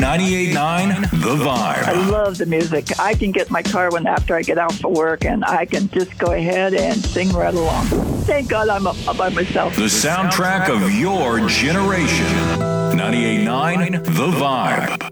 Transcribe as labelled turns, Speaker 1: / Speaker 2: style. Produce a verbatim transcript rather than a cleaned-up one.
Speaker 1: ninety-eight point nine The Vibe.
Speaker 2: I love the music. I can get in my car when after I get out for work, and I can just go ahead and sing right along. Thank God I'm up by myself.
Speaker 1: The soundtrack of your generation. ninety-eight point nine The Vibe.